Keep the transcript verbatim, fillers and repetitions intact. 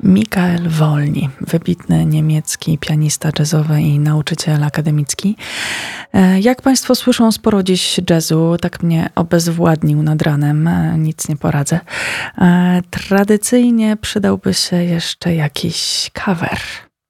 Mikael Wolny, wybitny niemiecki pianista jazzowy i nauczyciel akademicki. E, Jak Państwo słyszą, sporo dziś jazzu, tak mnie obezwładnił nad ranem, e, nic nie poradzę. E, Tradycyjnie przydałby się jeszcze jakiś cover.